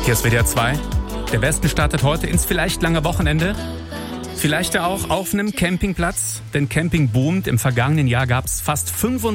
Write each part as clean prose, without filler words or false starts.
Hier ist WDR 2. Der Westen startet heute ins vielleicht lange Wochenende. Vielleicht ja auch auf einem Campingplatz, denn Camping boomt. Im vergangenen Jahr gab es fast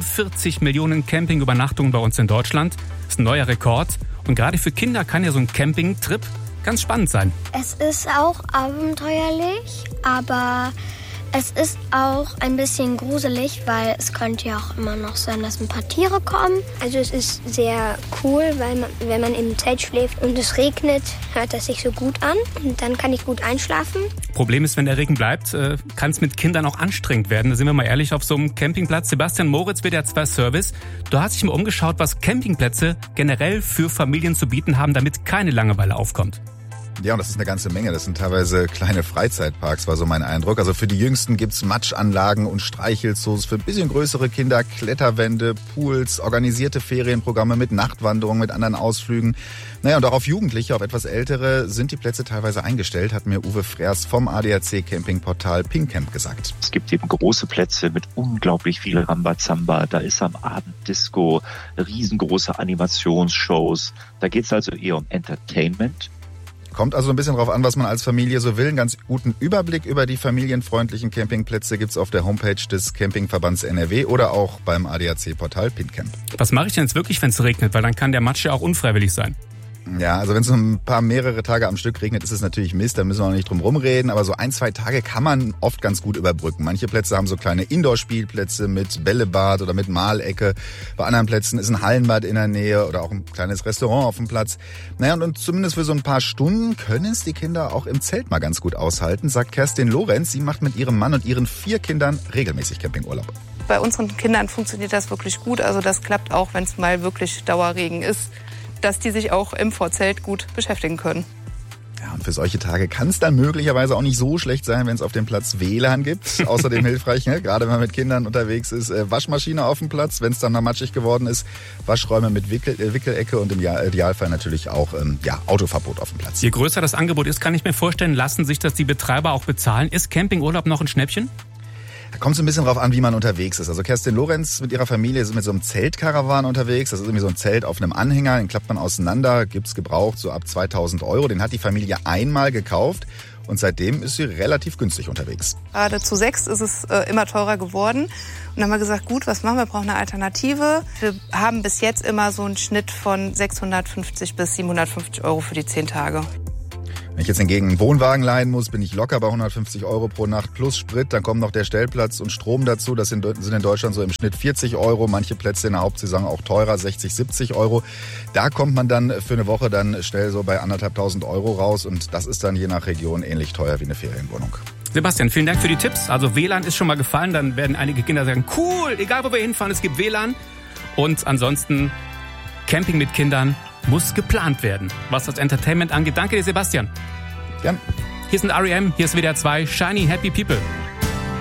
45 Millionen Campingübernachtungen bei uns in Deutschland. Das ist ein neuer Rekord. Und gerade für Kinder kann ja so ein Campingtrip ganz spannend sein. Es ist auch abenteuerlich, aber es ist auch ein bisschen gruselig, weil es könnte ja auch immer noch sein, dass ein paar Tiere kommen. Also es ist sehr cool, weil wenn man im Zelt schläft und es regnet, hört das sich so gut an und dann kann ich gut einschlafen. Problem ist, wenn der Regen bleibt, kann es mit Kindern auch anstrengend werden. Da sind wir mal ehrlich auf so einem Campingplatz. Sebastian Moritz, WDR 2 Service. Du hast dich mal umgeschaut, was Campingplätze generell für Familien zu bieten haben, damit keine Langeweile aufkommt. Ja, und das ist eine ganze Menge. Das sind teilweise kleine Freizeitparks, war so mein Eindruck. Also für die Jüngsten gibt's Matschanlagen und Streichelzoos, für ein bisschen größere Kinder Kletterwände, Pools, organisierte Ferienprogramme mit Nachtwanderungen, mit anderen Ausflügen. Naja, und auch auf Jugendliche, auf etwas Ältere sind die Plätze teilweise eingestellt, hat mir Uwe Freers vom ADAC Campingportal Pinkcamp gesagt. Es gibt eben große Plätze mit unglaublich viel Rambazamba. Da ist am Abend Disco, riesengroße Animationsshows. Da geht's also eher um Entertainment. Kommt also ein bisschen drauf an, was man als Familie so will. Einen ganz guten Überblick über die familienfreundlichen Campingplätze gibt's auf der Homepage des Campingverbands NRW oder auch beim ADAC-Portal Pinkcamp. Was mache ich denn jetzt wirklich, wenn es regnet? Weil dann kann der Matsch ja auch unfreiwillig sein. Ja, also wenn es mehrere Tage am Stück regnet, ist es natürlich Mist, da müssen wir auch nicht drum rumreden. Aber so 1-2 Tage kann man oft ganz gut überbrücken. Manche Plätze haben so kleine Indoor-Spielplätze mit Bällebad oder mit Malecke. Bei anderen Plätzen ist ein Hallenbad in der Nähe oder auch ein kleines Restaurant auf dem Platz. Naja, und zumindest für so ein paar Stunden können es die Kinder auch im Zelt mal ganz gut aushalten, sagt Kerstin Lorenz. Sie macht mit ihrem Mann und ihren 4 Kindern regelmäßig Campingurlaub. Bei unseren Kindern funktioniert das wirklich gut. Also das klappt auch, wenn es mal wirklich Dauerregen ist, dass die sich auch im Vorzelt gut beschäftigen können. Ja, und für solche Tage kann es dann möglicherweise auch nicht so schlecht sein, wenn es auf dem Platz WLAN gibt. Außerdem hilfreich, ne? Gerade wenn man mit Kindern unterwegs ist, Waschmaschine auf dem Platz, wenn es dann mal matschig geworden ist, Waschräume mit Wickelecke und im Idealfall natürlich auch Autoverbot auf dem Platz. Je größer das Angebot ist, kann ich mir vorstellen, lassen sich das die Betreiber auch bezahlen. Ist Campingurlaub noch ein Schnäppchen? Da kommt es ein bisschen drauf an, wie man unterwegs ist. Also Kerstin Lorenz mit ihrer Familie sind mit so einem Zeltkarawan unterwegs. Das ist irgendwie so ein Zelt auf einem Anhänger, den klappt man auseinander, gibt's gebraucht so ab 2.000 €. Den hat die Familie einmal gekauft und seitdem ist sie relativ günstig unterwegs. Gerade zu 6 ist es immer teurer geworden. Und dann haben wir gesagt, gut, was machen wir? Wir brauchen eine Alternative. Wir haben bis jetzt immer so einen Schnitt von 650 bis 750 € für die 10 Tage. Wenn ich jetzt hingegen einen Wohnwagen leihen muss, bin ich locker bei 150 € pro Nacht plus Sprit. Dann kommen noch der Stellplatz und Strom dazu. Das sind in Deutschland so im Schnitt 40 €. Manche Plätze in der Hauptsaison auch teurer, 60, 70 €. Da kommt man dann für eine Woche dann schnell so bei 1.500 € raus. Und das ist dann je nach Region ähnlich teuer wie eine Ferienwohnung. Sebastian, vielen Dank für die Tipps. Also WLAN ist schon mal gefallen. Dann werden einige Kinder sagen, cool, egal wo wir hinfahren, es gibt WLAN. Und ansonsten Camping mit Kindern muss geplant werden, was das Entertainment angeht. Danke dir, Sebastian. Gern. Hier sind R.E.M., hier ist WDR 2, Shiny Happy People.